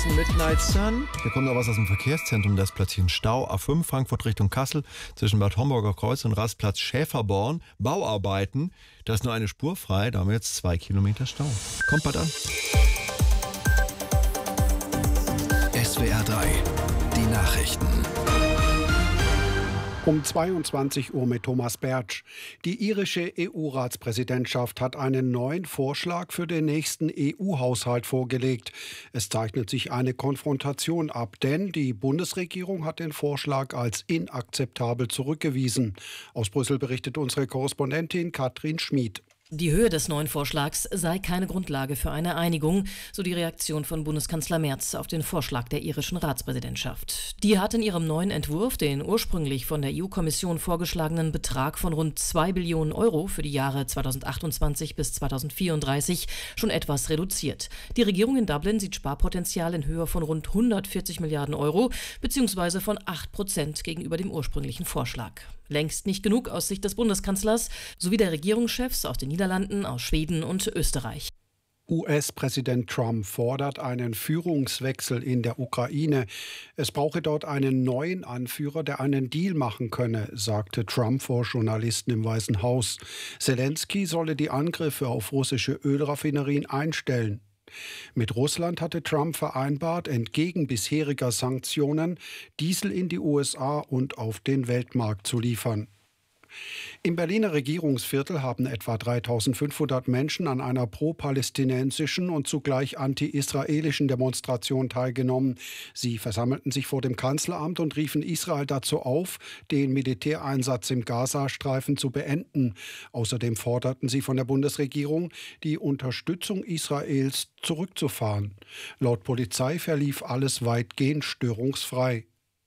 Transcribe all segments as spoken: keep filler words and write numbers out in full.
bisschen Midnight Sun. Hier kommt noch was aus dem Verkehrszentrum, das ist plötzlich ein Stau. A fünf Frankfurt Richtung Kassel zwischen Bad Homburger Kreuz und Rastplatz Schäferborn. Bauarbeiten, da ist nur eine Spur frei, da haben wir jetzt zwei Kilometer Stau. Kommt bald an. S W R drei, die Nachrichten. Um zweiundzwanzig Uhr mit Thomas Bertsch. Die irische E U-Ratspräsidentschaft hat einen neuen Vorschlag für den nächsten E U-Haushalt vorgelegt. Es zeichnet sich eine Konfrontation ab, denn die Bundesregierung hat den Vorschlag als inakzeptabel zurückgewiesen. Aus Brüssel berichtet unsere Korrespondentin Katrin Schmid. Die Höhe des neuen Vorschlags sei keine Grundlage für eine Einigung, so die Reaktion von Bundeskanzler Merz auf den Vorschlag der irischen Ratspräsidentschaft. Die hat in ihrem neuen Entwurf den ursprünglich von der E U-Kommission vorgeschlagenen Betrag von rund zwei Billionen Euro für die Jahre zweitausendachtundzwanzig bis zweitausendvierunddreißig schon etwas reduziert. Die Regierung in Dublin sieht Sparpotenzial in Höhe von rund hundertvierzig Milliarden Euro bzw. von acht Prozent gegenüber dem ursprünglichen Vorschlag. Längst nicht genug aus Sicht des Bundeskanzlers sowie der Regierungschefs aus den Niederlanden, aus Schweden und Österreich. U S-Präsident Trump fordert einen Führungswechsel in der Ukraine. Es brauche dort einen neuen Anführer, der einen Deal machen könne, sagte Trump vor Journalisten im Weißen Haus. Zelensky solle die Angriffe auf russische Ölraffinerien einstellen. Mit Russland hatte Trump vereinbart, entgegen bisheriger Sanktionen Diesel in die U S A und auf den Weltmarkt zu liefern. Im Berliner Regierungsviertel haben etwa dreitausendfünfhundert Menschen an einer pro-palästinensischen und zugleich anti-israelischen Demonstration teilgenommen. Sie versammelten sich vor dem Kanzleramt und riefen Israel dazu auf, den Militäreinsatz im Gazastreifen zu beenden. Außerdem forderten sie von der Bundesregierung, die Unterstützung Israels zurückzufahren. Laut Polizei verlief alles weitgehend störungsfrei.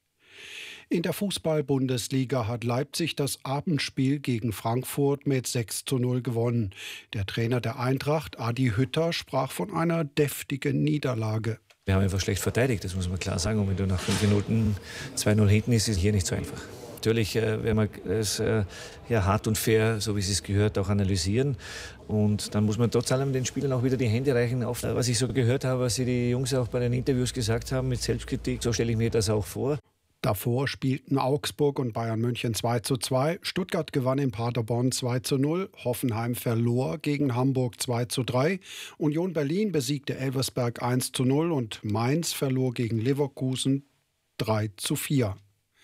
In der Fußball-Bundesliga hat Leipzig das Abendspiel gegen Frankfurt mit sechs zu null gewonnen. Der Trainer der Eintracht, Adi Hütter, sprach von einer deftigen Niederlage. Wir haben einfach schlecht verteidigt, das muss man klar sagen. Und wenn du nach fünf Minuten zwei null hinten ist, ist es hier nicht so einfach. Natürlich äh, werden wir es äh, ja, hart und fair, so wie es gehört, auch analysieren. Und dann muss man trotz allem den Spielern auch wieder die Hände reichen. Auf, äh, was ich so gehört habe, was sie die Jungs auch bei den Interviews gesagt haben mit Selbstkritik, so stelle ich mir das auch vor. Davor spielten Augsburg und Bayern München zwei zu zwei, Stuttgart gewann in Paderborn zwei zu null, Hoffenheim verlor gegen Hamburg zwei zu drei, Union Berlin besiegte Elversberg eins zu null und Mainz verlor gegen Leverkusen drei zu vier.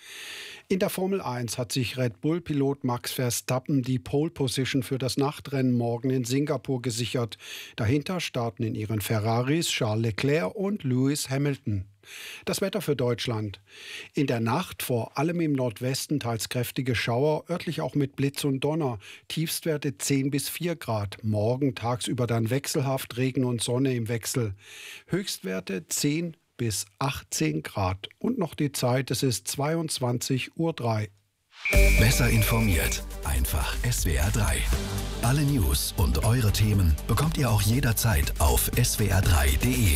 In der Formel eins hat sich Red Bull-Pilot Max Verstappen die Pole-Position für das Nachtrennen morgen in Singapur gesichert. Dahinter starten in ihren Ferraris Charles Leclerc und Lewis Hamilton. Das Wetter für Deutschland. In der Nacht vor allem im Nordwesten teils kräftige Schauer, örtlich auch mit Blitz und Donner. Tiefstwerte zehn bis vier Grad. Morgen tagsüber dann wechselhaft Regen und Sonne im Wechsel. Höchstwerte zehn bis achtzehn Grad. Und noch die Zeit, es ist zweiundzwanzig Uhr drei. Besser informiert, einfach S W R drei. Alle News und eure Themen bekommt ihr auch jederzeit auf S W R drei punkt de.